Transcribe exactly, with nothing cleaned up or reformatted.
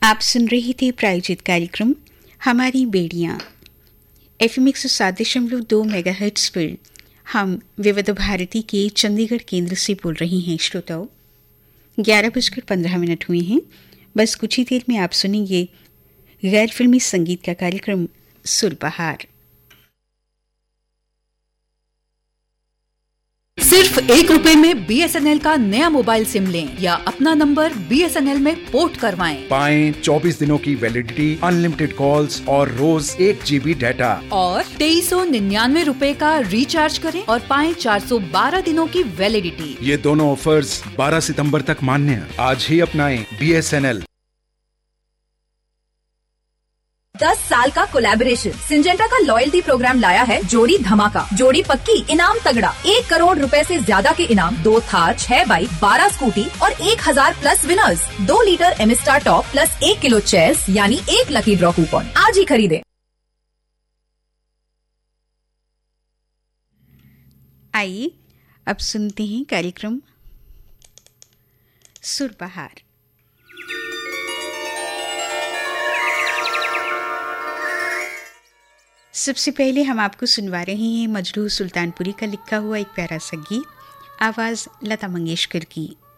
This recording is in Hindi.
आप सुन रहे थे प्रायोजित कार्यक्रम हमारी बेड़ियाँ। एफएम एक सौ सात दशमलव दो मेगाहर्ट्ज पर हम विविध भारती के चंडीगढ़ केंद्र से बोल रहे हैं। श्रोताओं, ग्यारह बजकर पंद्रह मिनट हुए हैं। बस कुछ ही देर में आप सुनेंगे गैर फिल्मी संगीत का कार्यक्रम सुरबहार। सिर्फ एक रुपए में बीएसएनएल का नया मोबाइल सिम लें या अपना नंबर बीएसएनएल में पोर्ट करवाएं। पाएं चौबीस दिनों की वैलिडिटी, अनलिमिटेड कॉल्स और रोज एक जीबी डाटा। और तेईस सौ निन्यानवे रूपए का रिचार्ज करें और पाएं चार सौ बारह दिनों की वैलिडिटी। ये दोनों ऑफर्स बारह सितंबर तक मान्य। आज ही अपनाएं बीएसएनएल। दस साल का कोलैबोरेशन सिंजेंटा का लॉयल्टी प्रोग्राम लाया है जोड़ी धमाका, जोड़ी पक्की, इनाम तगड़ा। एक करोड़ रुपए से ज्यादा के इनाम, दो थार, छह बाइक, बारह स्कूटी और एक हजार प्लस विनर्स। दो लीटर एमिस्टार टॉप प्लस एक किलो चेयर्स यानी एक लकी ड्रॉ कूपन। आज ही खरीदे। आइए अब सुनते हैं कार्यक्रम सुरबहार। सबसे पहले हम आपको सुनवा रहे हैं मजरूह सुल्तानपुरी का लिखा हुआ एक प्यारा सा गीत, आवाज़ लता मंगेशकर की।